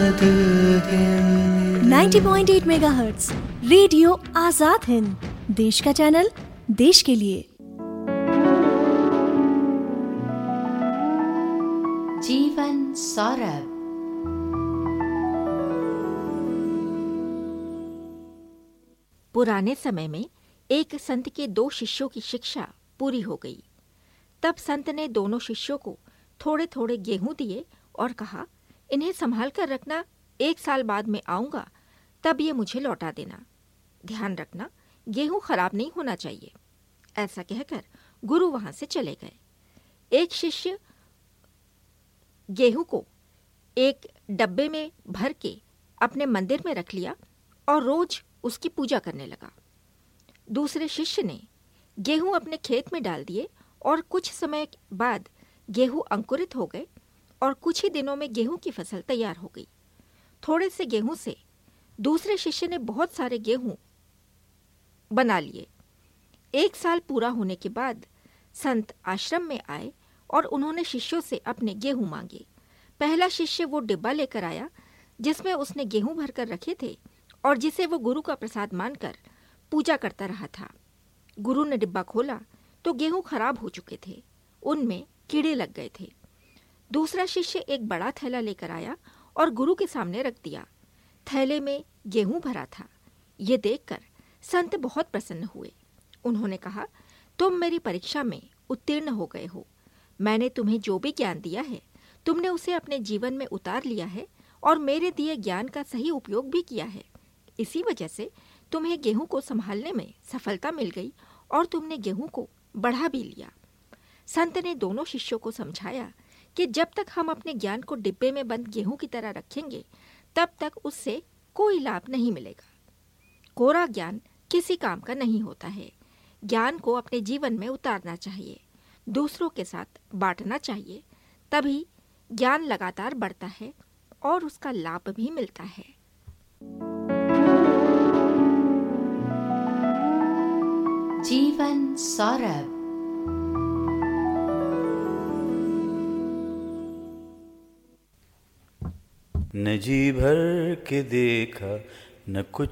90.8 megahertz radio Azad Hind, देश का channel, देश के लिए। जीवन सौरभ। पुराने समय में एक संत के 2 शिष्यों की शिक्षा पूरी हो गई। तब संत ने दोनों शिष्यों को थोड़े थोड़े गेहूं दिए और कहा, इन्हें संभाल कर रखना, 1 साल बाद में आऊंगा, तब ये मुझे लौटा देना। ध्यान रखना, गेहूं खराब नहीं होना चाहिए। ऐसा कहकर गुरु वहां से चले गए। एक शिष्य गेहूं को एक डब्बे में भर के अपने मंदिर में रख लिया और रोज उसकी पूजा करने लगा। दूसरे शिष्य ने गेहूं अपने खेत में डाल दिए और कुछ समय बाद गेहूं अंकुरित हो गए और कुछ ही दिनों में गेहूं की फसल तैयार हो गई। थोड़े से गेहूं से दूसरे शिष्य ने बहुत सारे गेहूं बना लिए। 1 साल पूरा होने के बाद संत आश्रम में आए और उन्होंने शिष्यों से अपने गेहूं मांगे। पहला शिष्य वो डिब्बा लेकर आया जिसमें उसने गेहूं भरकर रखे थे और जिसे वो गुरु का प्रसाद मानकर पूजा करता रहा था। गुरु ने डिब्बा खोला तो गेहूं खराब हो चुके थे, उनमें कीड़े लग गए थे। दूसरा शिष्य एक बड़ा थैला लेकर आया और गुरु के सामने रख दिया। थैले में गेहूं भरा था। ये देखकर संत बहुत प्रसन्न हुए। उन्होंने कहा, तुम मेरी परीक्षा में उत्तीर्ण हो गए हो। मैंने तुम्हें जो भी ज्ञान दिया है, तुमने उसे अपने जीवन में उतार लिया है और मेरे दिए ज्ञान का सही उपयोग भी किया है। इसी वजह से तुम्हें गेहूं को संभालने में सफलता मिल गई और तुमने गेहूं को बढ़ा भी लिया। संत ने दोनों शिष्यों को समझाया कि जब तक हम अपने ज्ञान को डिब्बे में बंद गेहूं की तरह रखेंगे, तब तक उससे कोई लाभ नहीं मिलेगा। कोरा ज्ञान किसी काम का नहीं होता है। ज्ञान को अपने जीवन में उतारना चाहिए, दूसरों के साथ बांटना चाहिए, तभी ज्ञान लगातार बढ़ता है और उसका लाभ भी मिलता है। जीवन सौरभ। न जी भर के देखा, न कुछ